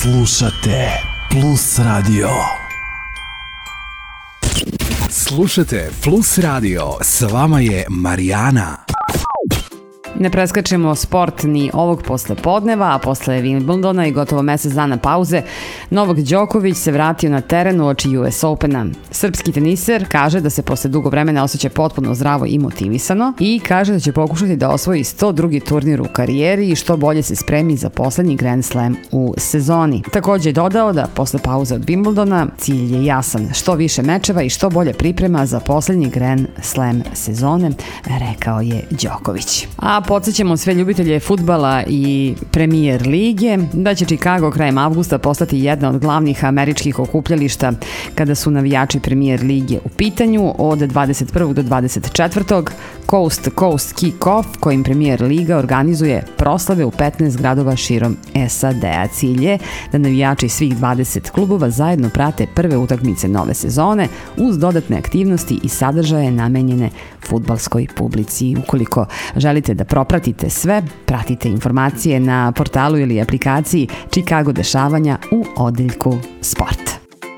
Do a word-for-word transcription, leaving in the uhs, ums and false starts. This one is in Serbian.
Slušate Plus Radio. Slušate Plus Radio, s vama je Marijana. Ne preskačemo sport ni ovog poslepodneva, a posle Wimbledona i gotovo mesec dana pauze, Novak Đoković se vratio na teren uoči U S Opena. Srpski teniser kaže da se posle dugo vremena osjeća potpuno zdravo i motivisano i kaže da će pokušati da osvoji sto drugi turnir u karijeri i što bolje se spremi za poslednji Grand Slam u sezoni. Takođe je dodao da posle pauze od Wimbledona cilj je jasan, što više mečeva i što bolje priprema za poslednji Grand Slam sezone, rekao je Đoković. A podsjećamo sve ljubitelje fudbala i Premier lige da će Chicago krajem avgusta postati jedna od glavnih američkih okupljališta kada su navijači Premier lige u pitanju. Od dvadeset prvog do dvadeset četvrtog Coast to Coast Kick-Off kojim Premier liga organizuje proslave u petnaest gradova širom S A D-a. Cilj je da navijači svih dvadeset klubova zajedno prate prve utakmice nove sezone uz dodatne aktivnosti i sadržaje namenjene fudbalskoj publici. Ukoliko želite da propratite sve, pratite informacije na portalu ili aplikaciji Chicago dešavanja u odeljku Sport.